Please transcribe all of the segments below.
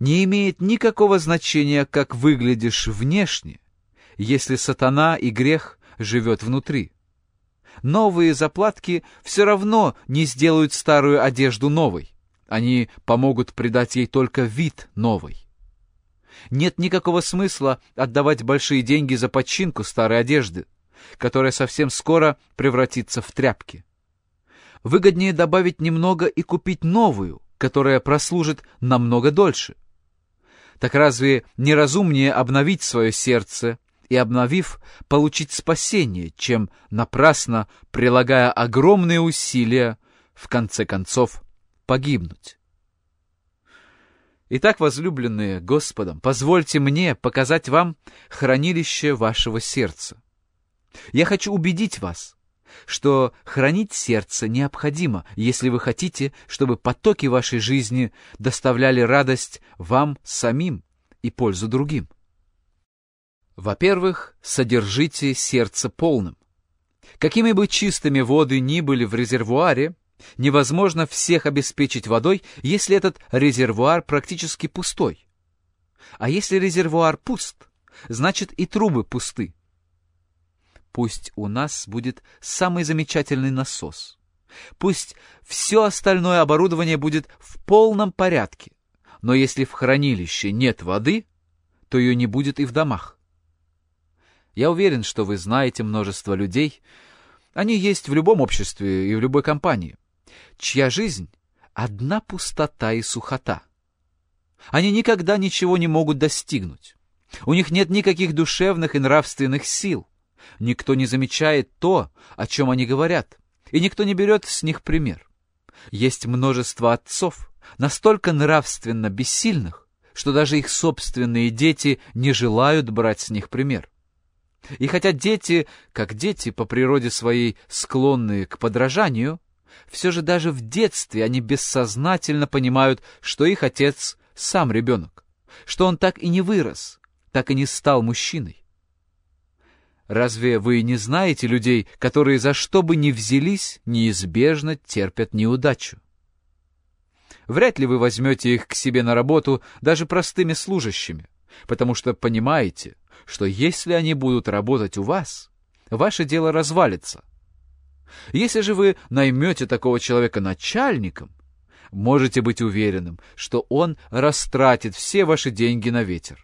Не имеет никакого значения, как выглядишь внешне, если сатана и грех живет внутри. Новые заплатки все равно не сделают старую одежду новой. Они помогут придать ей только вид новой. Нет никакого смысла отдавать большие деньги за починку старой одежды, которая совсем скоро превратится в тряпки. Выгоднее добавить немного и купить новую, которая прослужит намного дольше. Так разве не разумнее обновить свое сердце и, обновив, получить спасение, чем напрасно, прилагая огромные усилия, в конце концов, погибнуть? Итак, возлюбленные Господом, позвольте мне показать вам хранилище вашего сердца. Я хочу убедить вас, что хранить сердце необходимо, если вы хотите, чтобы потоки вашей жизни доставляли радость вам самим и пользу другим. Во-первых, содержите сердце полным. Какими бы чистыми воды ни были в резервуаре, невозможно всех обеспечить водой, если этот резервуар практически пустой. А если резервуар пуст, значит и трубы пусты. Пусть у нас будет самый замечательный насос. Пусть все остальное оборудование будет в полном порядке. Но если в хранилище нет воды, то ее не будет и в домах. Я уверен, что вы знаете множество людей, они есть в любом обществе и в любой компании, чья жизнь — одна пустота и сухота. Они никогда ничего не могут достигнуть. У них нет никаких душевных и нравственных сил. Никто не замечает то, о чем они говорят, и никто не берет с них пример. Есть множество отцов, настолько нравственно бессильных, что даже их собственные дети не желают брать с них пример. И хотя дети, как дети, по природе своей склонны к подражанию, все же даже в детстве они бессознательно понимают, что их отец сам ребенок, что он так и не вырос, так и не стал мужчиной. Разве вы не знаете людей, которые за что бы ни взялись, неизбежно терпят неудачу? Вряд ли вы возьмете их к себе на работу даже простыми служащими, потому что понимаете, что если они будут работать у вас, ваше дело развалится. Если же вы наймете такого человека начальником, можете быть уверенным, что он растратит все ваши деньги на ветер.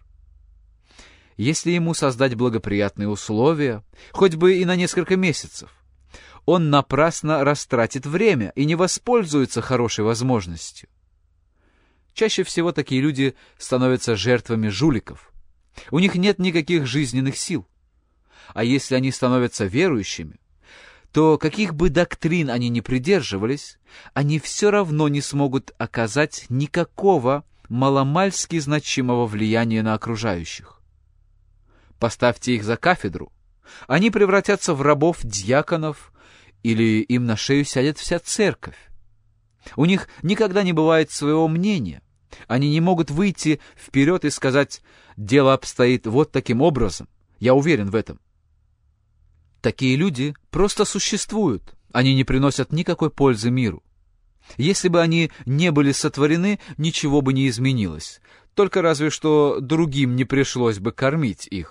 Если ему создать благоприятные условия, хоть бы и на несколько месяцев, он напрасно растратит время и не воспользуется хорошей возможностью. Чаще всего такие люди становятся жертвами жуликов. У них нет никаких жизненных сил. А если они становятся верующими, то каких бы доктрин они ни придерживались, они все равно не смогут оказать никакого маломальски значимого влияния на окружающих. Поставьте их за кафедру, они превратятся в рабов дьяконов, или им на шею сядет вся церковь. У них никогда не бывает своего мнения. Они не могут выйти вперед и сказать: «Дело обстоит вот таким образом, я уверен в этом». Такие люди просто существуют, они не приносят никакой пользы миру. Если бы они не были сотворены, ничего бы не изменилось, только разве что другим не пришлось бы кормить их.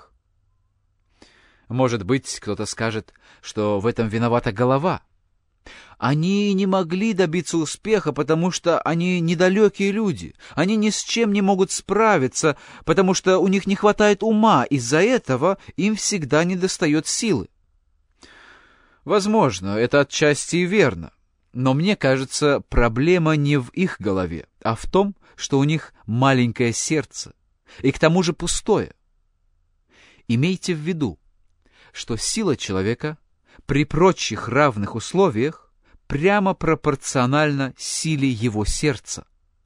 Может быть, кто-то скажет, что в этом виновата голова. Они не могли добиться успеха, потому что они недалекие люди. Они ни с чем не могут справиться, потому что у них не хватает ума, из-за этого им всегда недостает силы. Возможно, это отчасти и верно, но мне кажется, проблема не в их голове, а в том, что у них маленькое сердце, и к тому же пустое. Имейте в виду, что сила человека при прочих равных условиях прямо пропорциональна силе его сердца.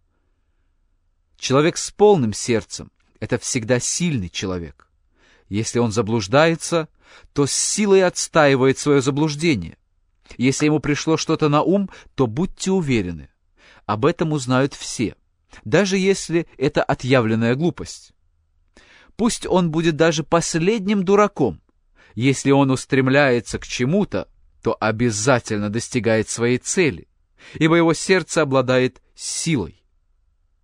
Человек с полным сердцем — это всегда сильный человек. Если он заблуждается, то с силой отстаивает свое заблуждение. Если ему пришло что-то на ум, то будьте уверены, об этом узнают все, даже если это отъявленная глупость. Пусть он будет даже последним дураком, если он устремляется к чему-то, то обязательно достигает своей цели, ибо его сердце обладает силой.